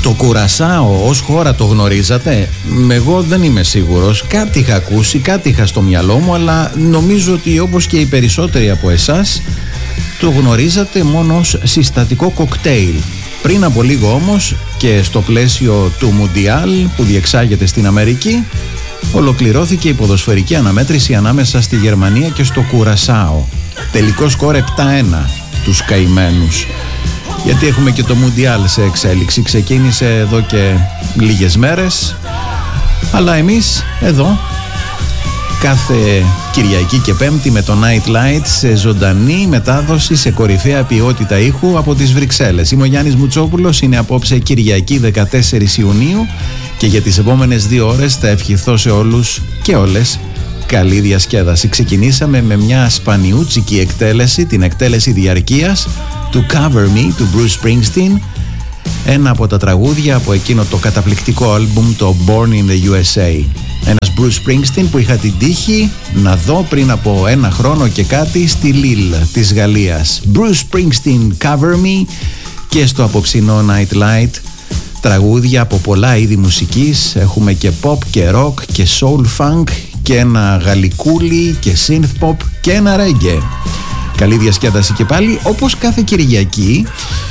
Το Κουρασάο ως χώρα το γνωρίζατε? Εγώ δεν είμαι σίγουρος. Κάτι είχα ακούσει, κάτι είχα στο μυαλό μου, αλλά νομίζω ότι όπως και οι περισσότεροι από εσάς το γνωρίζατε μόνο ως συστατικό κοκτέιλ. Πριν από λίγο όμως, και στο πλαίσιο του Μουντιάλ που διεξάγεται στην Αμερική, ολοκληρώθηκε η ποδοσφαιρική αναμέτρηση ανάμεσα στη Γερμανία και στο Κουρασάο. Τελικό σκορ 7-1 τους καημένους. Γιατί έχουμε και το Μουντιάλ σε εξέλιξη. Ξεκίνησε εδώ και λίγες μέρες, αλλά εμείς εδώ κάθε Κυριακή και Πέμπτη με το Night Light σε ζωντανή μετάδοση, σε κορυφαία ποιότητα ήχου από τις Βρυξέλλες. Είμαι ο Γιάννης Μουτσόπουλος, είναι απόψε Κυριακή 14 Ιουνίου και για τις επόμενες 2 ώρες θα ευχηθώ σε όλους και όλες καλή διασκέδαση. Ξεκινήσαμε με μια σπανιούτσικη εκτέλεση, την εκτέλεση διαρκείας του Cover Me του Bruce Springsteen, ένα από τα τραγούδια από εκείνο το καταπληκτικό άλμπουμ, το Born in the USA. Ένας Bruce Springsteen που είχα την τύχη να δω πριν από 1 χρόνο και κάτι στη Lille της Γαλλίας. Bruce Springsteen, Cover Me, και στο απόψινό Night Light τραγούδια από πολλά είδη μουσικής. Έχουμε και pop και rock και soul funk και ένα γαλλικούλι και synth pop και ένα reggae. Καλή διασκέδαση και πάλι, όπως κάθε Κυριακή,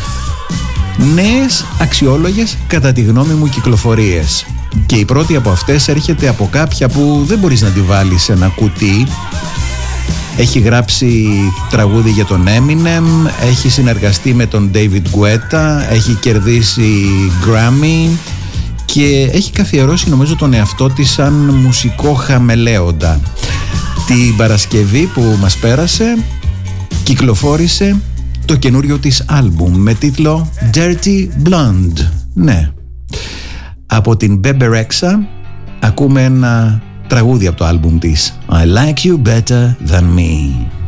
νέες αξιόλογες κατά τη γνώμη μου κυκλοφορίες. Και η πρώτη από αυτές έρχεται από κάποια που δεν μπορείς να τη βάλεις σε ένα κουτί. Έχει γράψει τραγούδι για τον Eminem, έχει συνεργαστεί με τον David Guetta, έχει κερδίσει Grammy και έχει καθιερώσει νομίζω τον εαυτό της σαν μουσικό χαμελέοντα. Την Παρασκευή που μας πέρασε κυκλοφόρησε το καινούριο της άλμπουμ με τίτλο Dirty Blonde. Ναι, από την Bebe Rexha ακούμε ένα τραγούδι από το άλμπουμ της, I Like You Better Than Me.